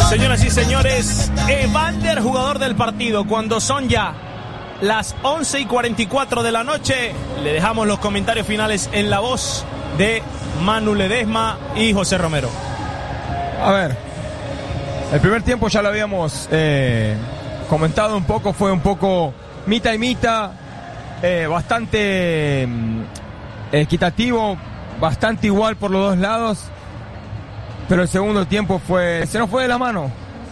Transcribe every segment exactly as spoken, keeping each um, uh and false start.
Señoras y señores, Evander, jugador del partido. Cuando son ya las once y cuarenta y cuatro de la noche, le dejamos los comentarios finales en la voz de Manu Ledesma y José Romero. A ver, el primer tiempo ya lo habíamos eh, comentado un poco, fue un poco mitad y mitad, eh, bastante eh, equitativo, bastante igual por los dos lados. Pero el segundo tiempo fue, se nos fue de la mano.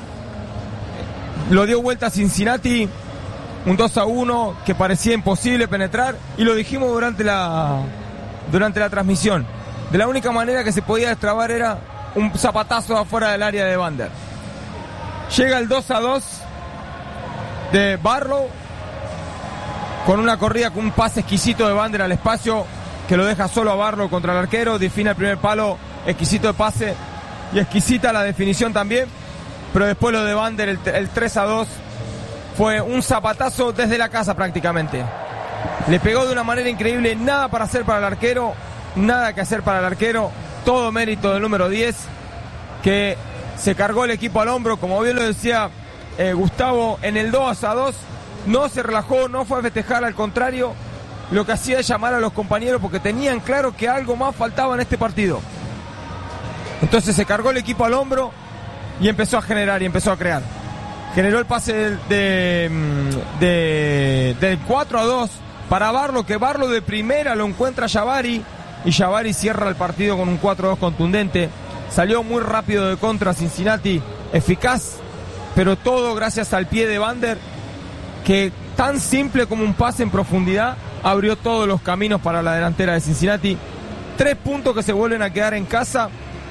Lo dio vuelta a Cincinnati, un dos a uno que parecía imposible penetrar, y lo dijimos durante la, durante la transmisión. De la única manera que se podía destrabar era un zapatazo afuera del área de Evander. Llega el dos a dos de Barlow, con una corrida, con un pase exquisito de Evander al espacio, que lo deja solo a Barlow contra el arquero, define el primer palo, exquisito de pase. Y exquisita la definición también, pero después lo de Evander, el, el tres a dos, fue un zapatazo desde la casa prácticamente. Le pegó de una manera increíble, nada para hacer para el arquero, nada que hacer para el arquero, todo mérito del número diez, que se cargó el equipo al hombro, como bien lo decía eh, Gustavo, en el dos a dos, no se relajó, no fue a festejar, al contrario, lo que hacía es llamar a los compañeros porque tenían claro que algo más faltaba en este partido. Entonces se cargó el equipo al hombro y empezó a generar y empezó a crear. Generó el pase del de, de, de cuatro a dos para Barlow, que Barlow de primera lo encuentra a Jabari, y Jabari cierra el partido con un cuatro a dos contundente. Salió muy rápido de contra Cincinnati, eficaz, pero todo gracias al pie de Evander, que tan simple como un pase en profundidad abrió todos los caminos para la delantera de Cincinnati. Tres puntos que se vuelven a quedar en casa.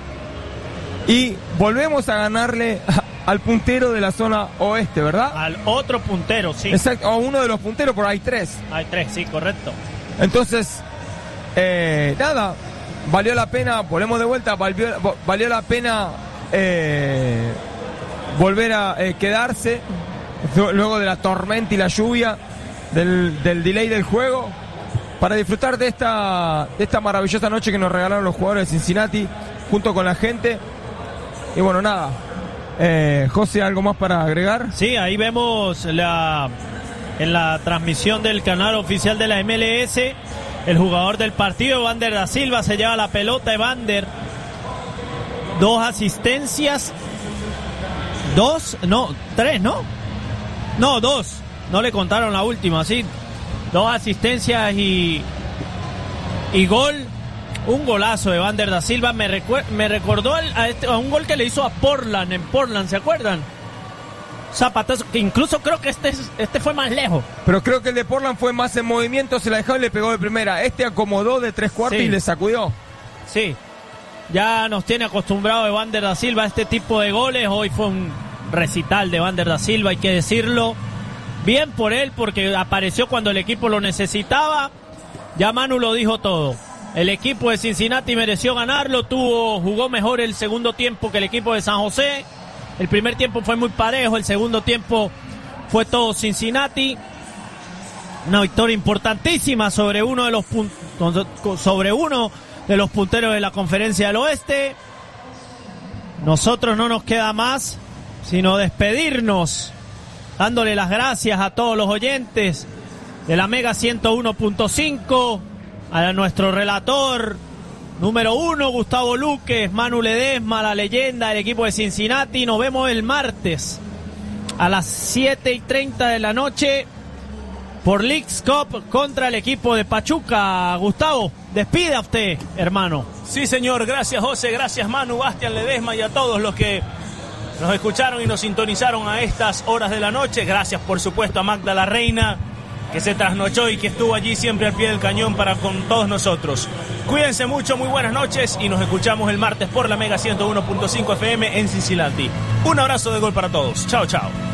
Y volvemos a ganarle al puntero de la zona oeste, ¿verdad? Al otro puntero, sí. Exacto, a uno de los punteros, pero hay tres. Hay tres, sí, correcto. Entonces, eh, nada, valió la pena, volvemos de vuelta, valió, valió la pena eh, volver a eh, quedarse luego de la tormenta y la lluvia, del, del delay del juego, para disfrutar de esta, de esta maravillosa noche que nos regalaron los jugadores de Cincinnati, junto con la gente. Y bueno, nada, eh, José, ¿algo más para agregar? Sí, ahí vemos la en la transmisión del canal oficial de la M L S, el jugador del partido, Evander da Silva, se lleva la pelota. Evander, dos asistencias, dos, no, tres, ¿no? No, dos, no le contaron la última, sí, dos asistencias y, y gol. Un golazo de Evander da Silva, me, recuer- me recordó al, a, este, a un gol que le hizo a Portland, en Portland, ¿se acuerdan? Zapatazo, que incluso creo que este, este fue más lejos. Pero creo que el de Portland fue más en movimiento, se la dejó y le pegó de primera. Este acomodó de tres cuartos sí. Y le sacudió. Sí, ya nos tiene acostumbrado Evander da Silva a este tipo de goles. Hoy fue un recital de Evander da Silva, hay que decirlo. Bien por él, porque apareció cuando el equipo lo necesitaba. Ya Manu lo dijo todo. El equipo de Cincinnati mereció ganarlo, tuvo, jugó mejor el segundo tiempo que el equipo de San José. El primer tiempo fue muy parejo, el segundo tiempo fue todo Cincinnati. Una victoria importantísima sobre uno de los puntos, sobre uno de los punteros de la Conferencia del Oeste. Nosotros no nos queda más sino despedirnos, dándole las gracias a todos los oyentes de la Mega ciento uno punto cinco. A nuestro relator número uno, Gustavo Luques, Manu Ledesma, la leyenda del equipo de Cincinnati. Nos vemos el martes a las siete y treinta de la noche por Leagues Cup contra el equipo de Pachuca. Gustavo, despida usted, hermano. Sí, señor, gracias José, gracias Manu, Bastián Ledesma y a todos los que nos escucharon y nos sintonizaron a estas horas de la noche. Gracias, por supuesto, a Magda la Reina, que se trasnochó y que estuvo allí siempre al pie del cañón para con todos nosotros. Cuídense mucho, muy buenas noches y nos escuchamos el martes por la Mega ciento uno punto cinco F M en Cincinnati. Un abrazo de gol para todos. Chao, chao.